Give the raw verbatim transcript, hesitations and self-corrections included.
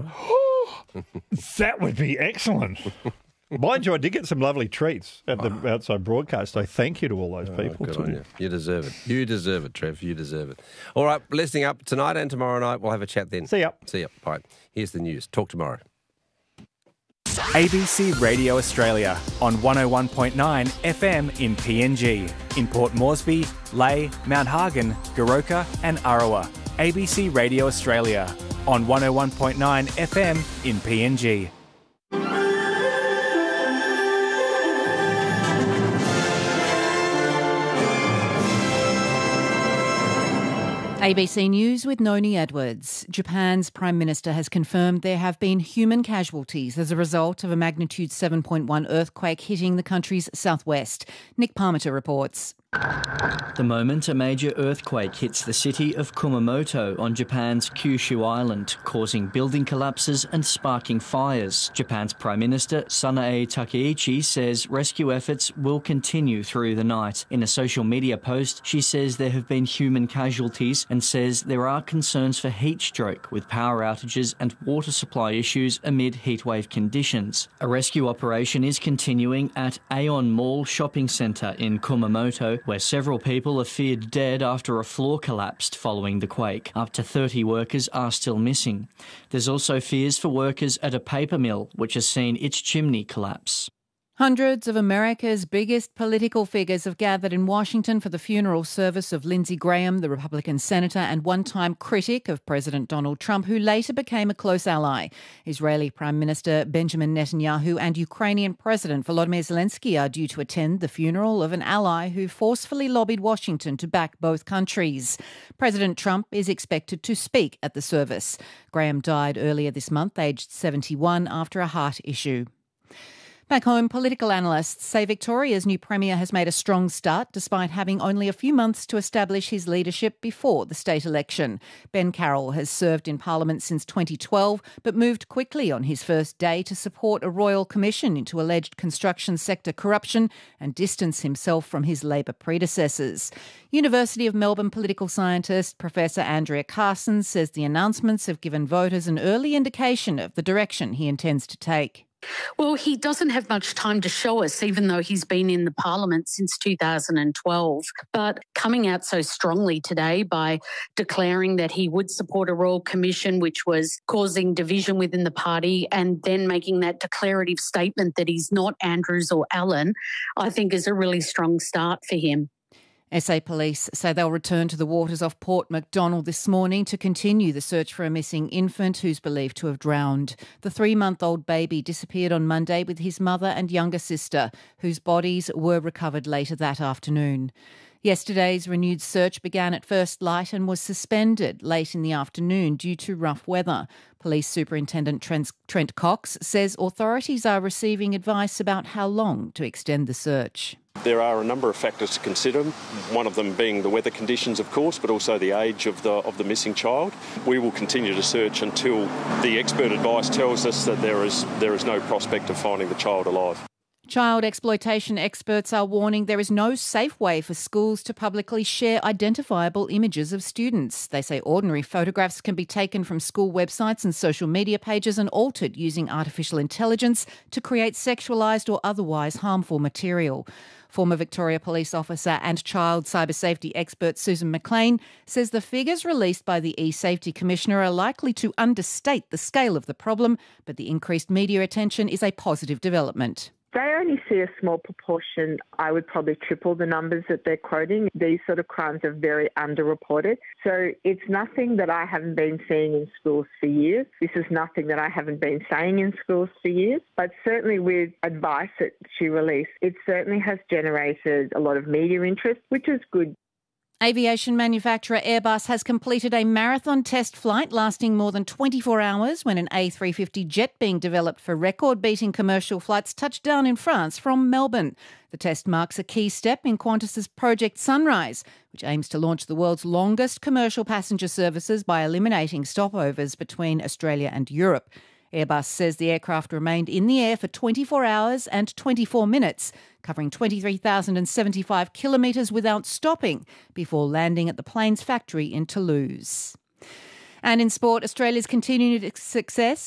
That would be excellent. Mind you, I did get some lovely treats at the oh. outside broadcast, so thank you to all those people. Oh, good too. on you. You deserve it. You deserve it, Trev. You deserve it. All right, listening up tonight and tomorrow night. We'll have a chat then. See ya. See ya. All right, here's the news. Talk tomorrow. A B C Radio Australia on one oh one point nine F M in P N G, in Port Moresby, Leigh, Mount Hagen, Goroka and Arawa. A B C Radio Australia on one oh one point nine F M in P N G. A B C News with Noni Edwards. Japan's Prime Minister has confirmed there have been human casualties as a result of a magnitude seven point one earthquake hitting the country's southwest. Nick Parmenter reports. The moment a major earthquake hits the city of Kumamoto on Japan's Kyushu Island, causing building collapses and sparking fires. Japan's Prime Minister Sanae Takaichi says rescue efforts will continue through the night. In a social media post, she says there have been human casualties and says there are concerns for heat stroke with power outages and water supply issues amid heatwave conditions. A rescue operation is continuing at Aeon Mall Shopping Centre in Kumamoto, where several people are feared dead after a floor collapsed following the quake. Up to thirty workers are still missing. There's also fears for workers at a paper mill, which has seen its chimney collapse. Hundreds of America's biggest political figures have gathered in Washington for the funeral service of Lindsey Graham, the Republican senator and one-time critic of President Donald Trump, who later became a close ally. Israeli Prime Minister Benjamin Netanyahu and Ukrainian President Volodymyr Zelensky are due to attend the funeral of an ally who forcefully lobbied Washington to back both countries. President Trump is expected to speak at the service. Graham died earlier this month, aged seventy-one, after a heart issue. Back home, political analysts say Victoria's new Premier has made a strong start despite having only a few months to establish his leadership before the state election. Ben Carroll has served in Parliament since twenty twelve but moved quickly on his first day to support a royal commission into alleged construction sector corruption and distance himself from his Labor predecessors. University of Melbourne political scientist Professor Andrea Carson says the announcements have given voters an early indication of the direction he intends to take. Well, he doesn't have much time to show us, even though he's been in the parliament since two thousand twelve. But coming out so strongly today by declaring that he would support a royal commission, which was causing division within the party, and then making that declarative statement that he's not Andrews or Allen, I think is a really strong start for him. S A Police say they'll return to the waters off Port Macdonald this morning to continue the search for a missing infant who's believed to have drowned. The three-month-old baby disappeared on Monday with his mother and younger sister, whose bodies were recovered later that afternoon. Yesterday's renewed search began at first light and was suspended late in the afternoon due to rough weather. Police Superintendent Trent Cox says authorities are receiving advice about how long to extend the search. There are a number of factors to consider, one of them being the weather conditions, of course, but also the age of the of the missing child. We will continue to search until the expert advice tells us that there is there is no prospect of finding the child alive. Child exploitation experts are warning there is no safe way for schools to publicly share identifiable images of students. They say ordinary photographs can be taken from school websites and social media pages and altered using artificial intelligence to create sexualised or otherwise harmful material. Former Victoria Police officer and child cyber safety expert Susan McLean says the figures released by the e-Safety Commissioner are likely to understate the scale of the problem, but the increased media attention is a positive development. They only see a small proportion. I would probably triple the numbers that they're quoting. These sort of crimes are very underreported. So it's nothing that I haven't been seeing in schools for years. This is nothing that I haven't been saying in schools for years. But certainly with advice that she released, it certainly has generated a lot of media interest, which is good. Aviation manufacturer Airbus has completed a marathon test flight lasting more than twenty-four hours when an A three fifty jet being developed for record-beating commercial flights touched down in France from Melbourne. The test marks a key step in Qantas's Project Sunrise, which aims to launch the world's longest commercial passenger services by eliminating stopovers between Australia and Europe. Airbus says the aircraft remained in the air for twenty-four hours and twenty-four minutes, covering twenty-three thousand seventy-five kilometres without stopping before landing at the plane's factory in Toulouse. And in sport, Australia's continued success